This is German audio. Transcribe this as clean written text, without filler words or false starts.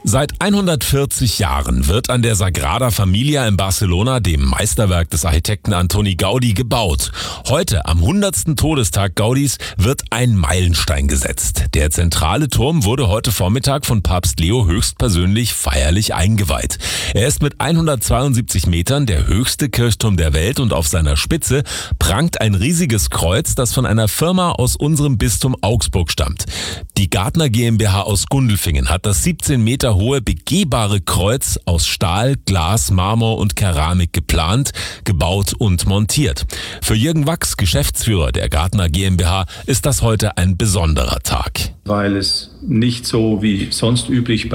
Seit 140 Jahren wird an der Sagrada Familia in Barcelona, dem Meisterwerk des Architekten Antoni Gaudí, gebaut. Heute, am 100. Todestag Gaudís, wird ein Meilenstein gesetzt. Der zentrale Turm wurde heute Vormittag von Papst Leo höchstpersönlich feierlich eingeweiht. Er ist mit 172 Metern der höchste Kirchturm der Welt und auf seiner Spitze prangt ein riesiges Kreuz, das von einer Firma aus unserem Bistum Augsburg stammt. Die Gärtner GmbH aus Gundelfingen hat das 17 Meter hohe begehbare Kreuz aus Stahl, Glas, Marmor und Keramik geplant, gebaut und montiert. Für Jürgen Wachs, Geschäftsführer der Gärtner GmbH, ist das heute ein besonderer Tag. Weil es nicht so wie sonst üblich